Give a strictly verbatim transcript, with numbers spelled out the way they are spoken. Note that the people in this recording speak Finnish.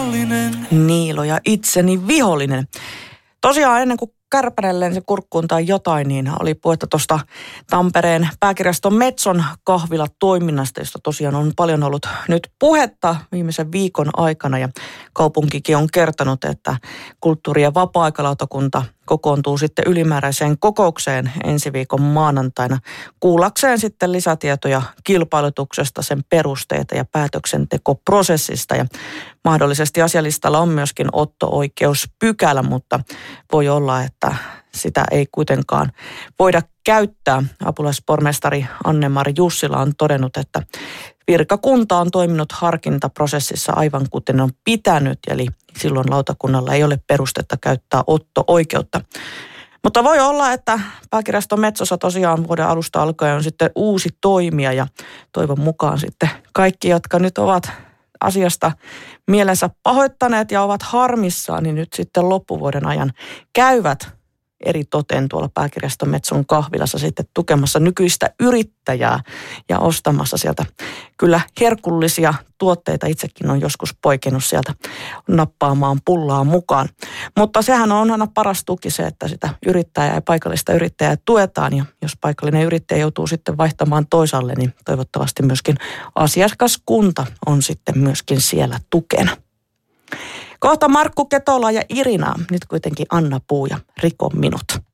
vihollinen. Niilo ja itseni vihollinen. Tosiaan ennen kuin kärpänelleen se kurkkuun tai jotain, niin oli puhetta tuosta Tampereen pääkirjaston Metson kahvilatoiminnasta, josta tosiaan on paljon ollut nyt puhetta viimeisen viikon aikana. Ja kaupunkikin on kertonut, että kulttuuri- ja vapaa-aikalautakunta kokoontuu sitten ylimääräiseen kokoukseen ensi viikon maanantaina kuullakseen sitten lisätietoja kilpailutuksesta, sen perusteita ja päätöksentekoprosessista. Ja mahdollisesti asialistalla on myöskin otto-oikeuspykälä, mutta voi olla, että sitä ei kuitenkaan voida käyttää. Apulaispormestari Anne-Mari Jussila on todennut, että virkakunta on toiminut harkintaprosessissa aivan kuten on pitänyt, eli silloin lautakunnalla ei ole perustetta käyttää otto-oikeutta. Mutta voi olla, että pääkirjaston Metsossa tosiaan vuoden alusta alkaen on sitten uusi toimija ja toivon mukaan sitten kaikki, jotka nyt ovat asiasta mielensä pahoittaneet ja ovat harmissaan, niin nyt sitten loppuvuoden ajan käyvät eri toteen tuolla pääkirjaston Metson kahvilassa sitten tukemassa nykyistä yrittäjää ja ostamassa sieltä kyllä herkullisia tuotteita. Itsekin on joskus poikennut sieltä nappaamaan pullaa mukaan. Mutta sehän on aina paras tuki se, että sitä yrittäjää ja paikallista yrittäjää tuetaan. Ja jos paikallinen yrittäjä joutuu sitten vaihtamaan toisaalle, niin toivottavasti myöskin asiakaskunta on sitten myöskin siellä tukena. Kohta Markku Ketola ja Irina, nyt kuitenkin Anna Puu ja Rikon minut.